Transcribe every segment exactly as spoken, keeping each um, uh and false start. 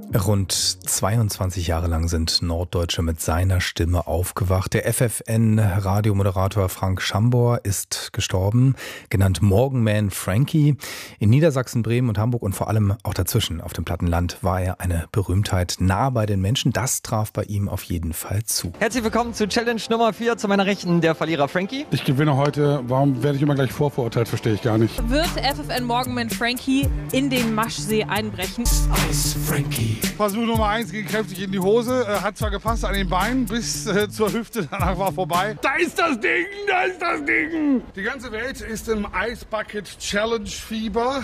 Rund zweiundzwanzig Jahre lang sind Norddeutsche mit seiner Stimme aufgewacht. Der F F N-Radiomoderator Frank Schambor ist gestorben, genannt Morgenman Frankie. In Niedersachsen, Bremen und Hamburg und vor allem auch dazwischen auf dem Plattenland war er eine Berühmtheit nah bei den Menschen. Das traf bei ihm auf jeden Fall zu. Herzlich willkommen zu Challenge Nummer vier. Zu meiner Rechten der Verlierer Frankie. Ich gewinne heute. Warum werde ich immer gleich vorverurteilt? Verstehe ich gar nicht. Wird F F N Morgenman Frankie in den Maschsee einbrechen? Ice Frankie. Versuch Nummer eins ging kräftig in die Hose. Äh, hat zwar gepasst an den Beinen bis äh, zur Hüfte. Danach war vorbei. Da ist das Ding! Da ist das Ding! Die ganze Welt ist im Ice Bucket Challenge Fieber.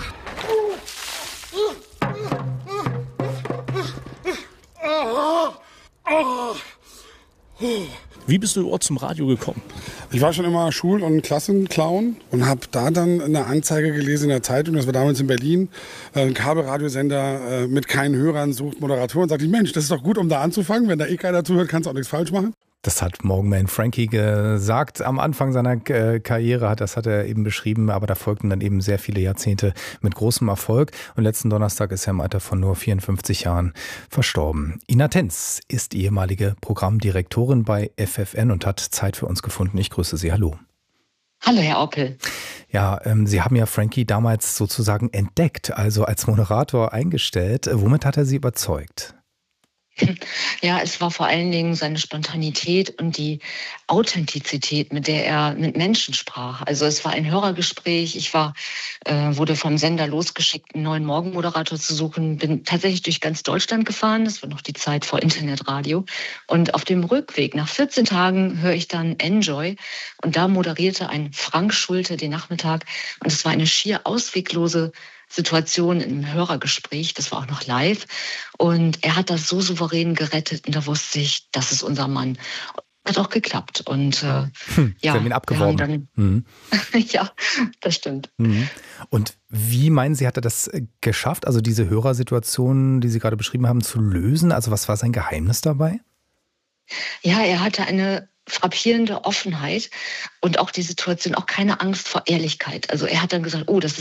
Wie bist du überhaupt zum Radio gekommen? Ich war schon immer Schul- und Klassenclown und habe da dann eine Anzeige gelesen in der Zeitung, das war damals in Berlin, ein Kabelradiosender äh, mit keinen Hörern sucht Moderatoren. Und sagte ich, Mensch, das ist doch gut, um da anzufangen. Wenn da eh keiner zuhört, kannst du auch nichts falsch machen. Das hat Morgenman Frankie gesagt am Anfang seiner äh, Karriere, das hat er eben beschrieben, aber da folgten dann eben sehr viele Jahrzehnte mit großem Erfolg und letzten Donnerstag ist er im Alter von nur vierundfünfzig Jahren verstorben. Ina Tenz ist ehemalige Programmdirektorin bei F F N und hat Zeit für uns gefunden. Ich grüße Sie, hallo. Hallo, Herr Oppel. Ja, ähm, Sie haben ja Frankie damals sozusagen entdeckt, also als Moderator eingestellt. Womit hat er Sie überzeugt? Ja, es war vor allen Dingen seine Spontanität und die Authentizität, mit der er mit Menschen sprach. Also es war ein Hörergespräch. Ich war, äh, wurde vom Sender losgeschickt, einen neuen Morgenmoderator zu suchen. Bin tatsächlich durch ganz Deutschland gefahren. Das war noch die Zeit vor Internetradio. Und auf dem Rückweg, nach vierzehn Tagen, höre ich dann Enjoy. Und da moderierte ein Frank Schulte den Nachmittag. Und es war eine schier ausweglose Situation im Hörergespräch, das war auch noch live und er hat das so souverän gerettet und da wusste ich, das ist unser Mann. Hat auch geklappt und äh, hm, ja, Sie haben ihn abgeworben. Dann, mhm. Ja, das stimmt. Mhm. Und wie meinen Sie, hat er das geschafft, also diese Hörersituation, die Sie gerade beschrieben haben, zu lösen? Also was war sein Geheimnis dabei? Ja, er hatte eine frappierende Offenheit und auch die Situation, auch keine Angst vor Ehrlichkeit. Also er hat dann gesagt, oh, das ist